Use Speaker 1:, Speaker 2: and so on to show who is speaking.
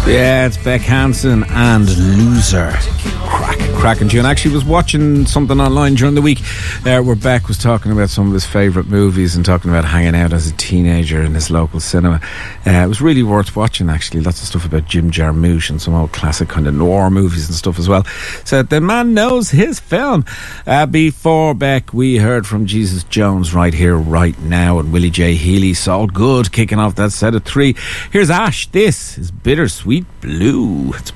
Speaker 1: Yeah, it's Beck Hansen and Loser. Cracking tune. Actually, was watching something online during the week where Beck was talking about some of his favourite movies and talking about hanging out as a teenager in his local cinema. It was really worth watching, actually. Lots of stuff about Jim Jarmusch and some old classic kind of noir movies and stuff as well. So the man knows his film. Before Beck, we heard from Jesus Jones Right Here, Right Now, and Willie J. Healy. Saul Good kicking off that set of three. Here's Ash. This is Bittersweet Blue. It's